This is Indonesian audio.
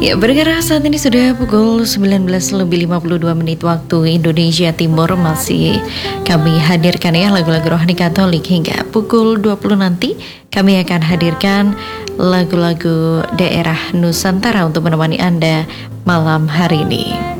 Ya, bergerak saat ini sudah pukul 19:52 waktu Indonesia Timur. Masih kami hadirkan ya lagu-lagu rohani Katolik hingga pukul 20 nanti. Kami akan hadirkan lagu-lagu daerah Nusantara untuk menemani Anda malam hari ini.